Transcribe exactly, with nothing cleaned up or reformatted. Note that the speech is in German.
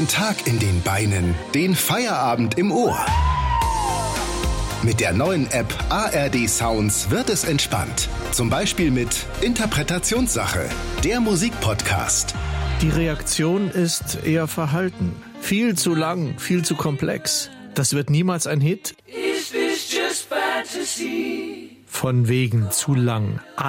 Den Tag in den Beinen, den Feierabend im Ohr. Mit der neuen App A R D Sounds wird es entspannt. Zum Beispiel mit Interpretationssache, der Musikpodcast. Die Reaktion ist eher verhalten. Viel zu lang, viel zu komplex. Das wird niemals ein Hit. Is this just fantasy? Von wegen zu lang.